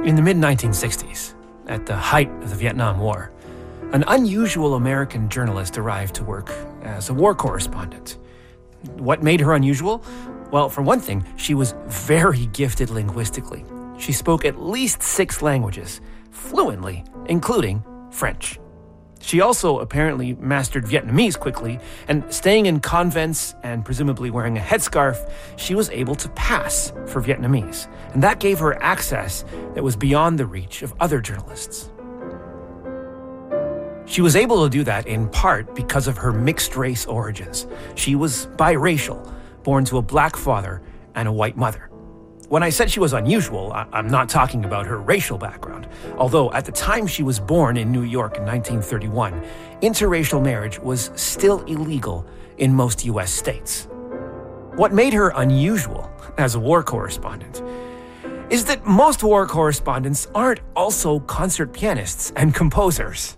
In the mid-1960s, at the height of the Vietnam War, an unusual American journalist arrived to work as a war correspondent. What made her unusual? Well, for one thing, she was very gifted linguistically. She spoke at least 6 languages, fluently, including French. She also apparently mastered Vietnamese quickly, and staying in convents and presumably wearing a headscarf, she was able to pass for Vietnamese. And that gave her access that was beyond the reach of other journalists. She was able to do that in part because of her mixed-race origins. She was biracial, born to a black father and a white mother. When I said she was unusual, I'm not talking about her racial background. Although at the time she was born in New York in 1931, interracial marriage was still illegal in most U.S. states. What made her unusual as a war correspondent is that most war correspondents aren't also concert pianists and composers.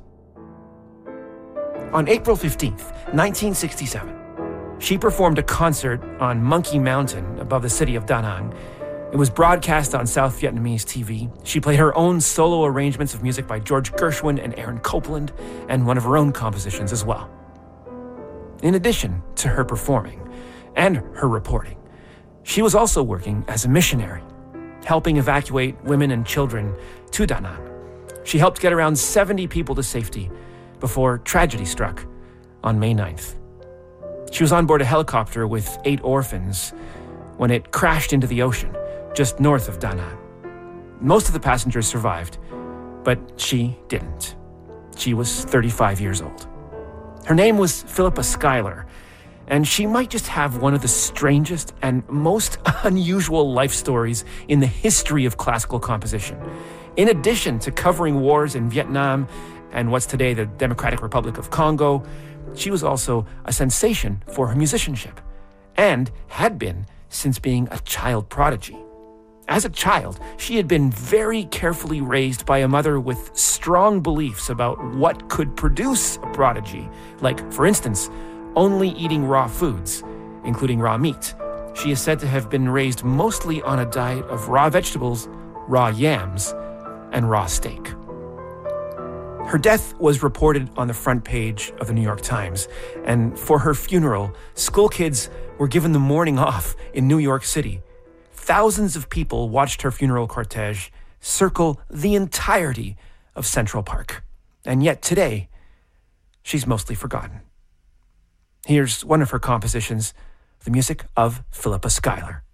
On April 15th, 1967, she performed a concert on Monkey Mountain above the city of Da Nang. It was broadcast on South Vietnamese TV. She played her own solo arrangements of music by George Gershwin and Aaron Copland, and one of her own compositions as well. In addition to her performing and her reporting, she was also working as a missionary, helping evacuate women and children to Da Nang. She helped get around 70 people to safety before tragedy struck on May 9th. She was on board a helicopter with 8 orphans when it crashed into the ocean just north of Da Nang. Most of the passengers survived, but she didn't. She was 35 years old. Her name was Philippa Schuyler, and she might just have one of the strangest and most unusual life stories in the history of classical composition. In addition to covering wars in Vietnam and what's today the Democratic Republic of Congo, she was also a sensation for her musicianship, and had been since being a child prodigy. As a child, she had been very carefully raised by a mother with strong beliefs about what could produce a prodigy, like, for instance, only eating raw foods, including raw meat. She is said to have been raised mostly on a diet of raw vegetables, raw yams, and raw steak. Her death was reported on the front page of the New York Times, and for her funeral, school kids were given the morning off in New York City. Thousands of people watched her funeral cortege circle the entirety of Central Park. And yet today, she's mostly forgotten. Here's one of her compositions, the music of Philippa Schuyler.